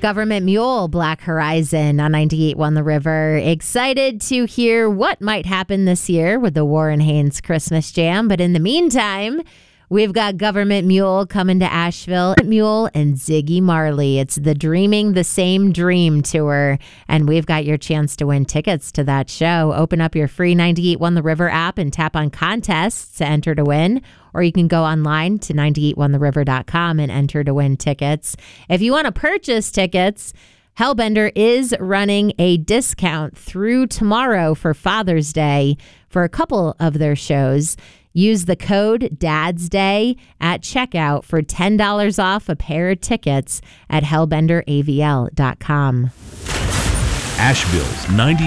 Government Mule, Black Horizon on 98.1 The River. Excited to hear what might happen this year with the Warren Haynes Christmas Jam. But in the meantime, we've got Government Mule coming to Asheville. Mule and Ziggy Marley. It's the Dreaming the Same Dream tour. And we've got your chance to win tickets to that show. Open up your free 98.1 The River app and tap on contests to enter to win. Or you can go online to 981theriver.com and enter to win tickets. If you want to purchase tickets, Hellbender is running a discount through tomorrow for Father's Day for a couple of their shows. Use the code DADSDAY at checkout for $10 off a pair of tickets at hellbenderavl.com. Asheville's 90